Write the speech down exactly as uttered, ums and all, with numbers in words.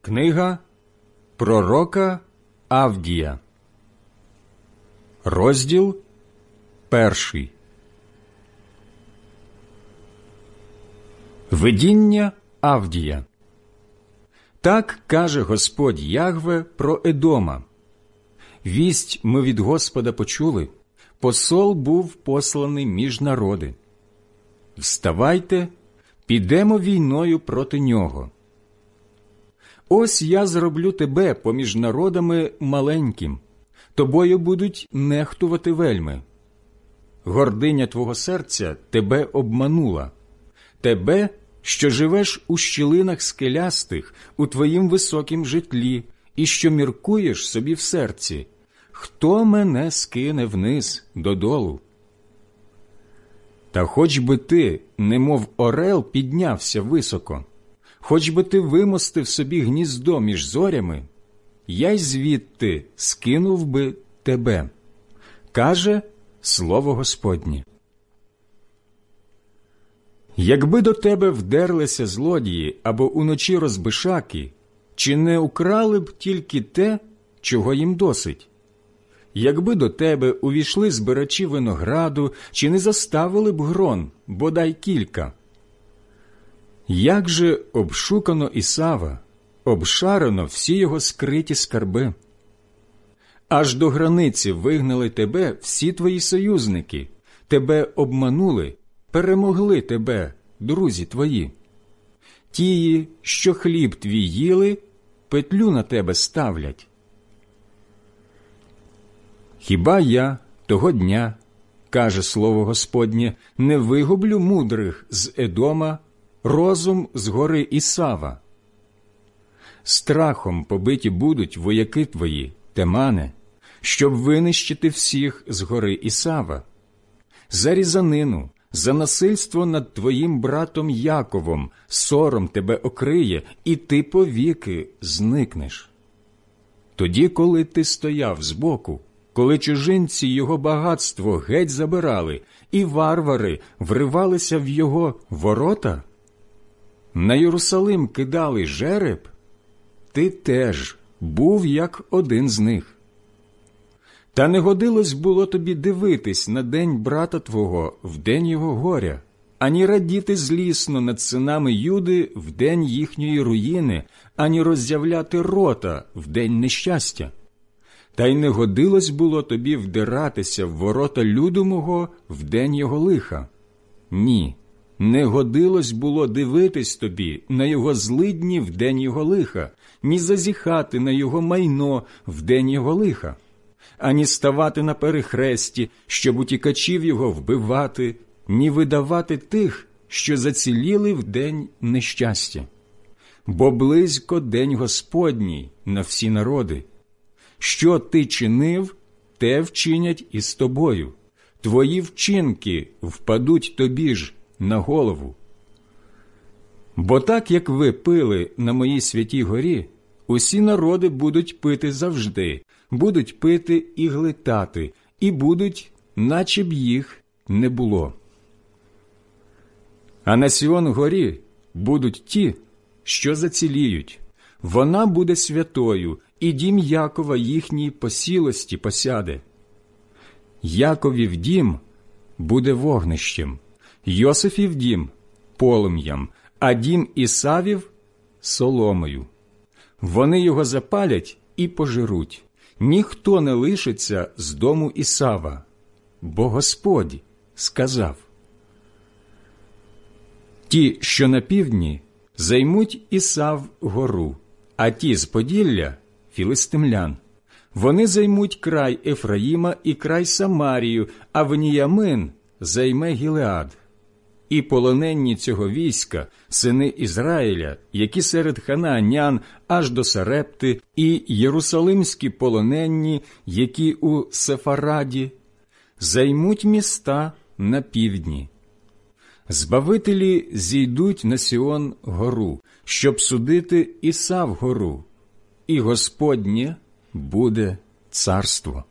Книга пророка Авдія, розділ перший. Видіння Авдія. Так каже Господь Ягве про Едома. Вість ми від Господа почули, посол був посланий між народи. Вставайте, підемо війною проти нього. Ось я зроблю тебе поміж народами маленьким, тобою будуть нехтувати вельми. Гординя твого серця тебе обманула, тебе, що живеш у щілинах скелястих, у твоїм високім житлі, і що міркуєш собі в серці, хто мене скине вниз додолу? Та хоч би ти, немов орел, піднявся високо, хоч би ти вимостив собі гніздо між зорями, я й звідти скинув би тебе, каже слово Господнє. Якби до тебе вдерлися злодії або уночі розбишаки, чи не украли б тільки те, чого їм досить? Якби до тебе увійшли збирачі винограду, чи не заставили б грон, бодай кілька? Як же обшукано Ісава, обшарено всі його скриті скарби. Аж до границі вигнали тебе всі твої союзники, тебе обманули, перемогли тебе, друзі твої. Тії, що хліб твій їли, петлю на тебе ставлять. Хіба я того дня, каже слово Господнє, не вигублю мудрих з Едома, розум з гори Ісава? Страхом побиті будуть вояки твої, Темане, щоб винищити всіх з гори Ісава. За різанину, за насильство над твоїм братом Яковом сором тебе окриє, і ти повіки зникнеш. Тоді, коли ти стояв збоку, коли чужинці його багатство геть забирали, і варвари вривалися в його ворота, на Єрусалим кидали жереб, ти теж був як один з них. Та не годилось було тобі дивитись на день брата твого в день його горя, ані радіти злісно над синами Юди в день їхньої руїни, ані роззявляти рота в день нещастя. Та й не годилось було тобі вдиратися в ворота люду мого в день його лиха. Ні, не годилось було дивитись тобі на його злидні в день його лиха, ні зазіхати на його майно в день його лиха, ані ставати на перехресті, щоб утікачів його вбивати, ні видавати тих, що заціліли в день нещастя. Бо близько день Господній на всі народи. Що ти чинив, те вчинять і з тобою. Твої вчинки впадуть тобі ж на голову. Бо так, як ви пили на моїй святій горі, усі народи будуть пити завжди, будуть пити і глитати, і будуть, наче б їх не було. А на Сіон горі будуть ті, що заціліють. Вона буде святою, і дім Якова їхній по сілості посяде. Яковів дім буде вогнищем, Йосифів дім – полум'ям, а дім Ісавів – соломою. Вони його запалять і пожируть. Ніхто не лишиться з дому Ісава, бо Господь сказав. Ті, що на півдні, займуть Ісав гору, а ті з Поділля – філистимлян. Вони займуть край Ефраїма і край Самарію, а Веніямин займе Гілеад. І полоненні цього війська, сини Ізраїля, які серед ханаанян аж до Сарепти, і єрусалимські полоненні, які у Сефараді, займуть міста на півдні. Збавителі зійдуть на Сіон гору, щоб судити Ісав гору, і Господнє буде царство.